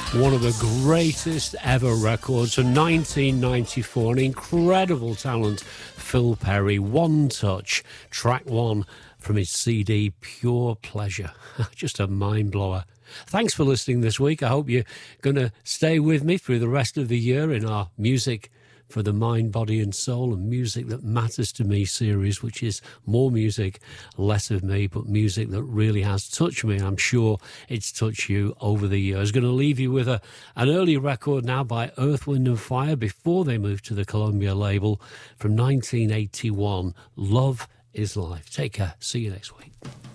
One of the greatest ever records from 1994. An incredible talent, Phil Perry. One Touch, track one from his CD, Pure Pleasure. Just a mind blower. Thanks for listening this week. I hope you're going to stay with me through the rest of the year in our Music for the Mind, Body and Soul and Music That Matters to Me series, which is more music, less of me, but music that really has touched me. I'm sure it's touched you over the years. Going to leave you with an early record now by Earth, Wind and Fire before they moved to the Columbia label from 1981, Love is Life. Take care. See you next week.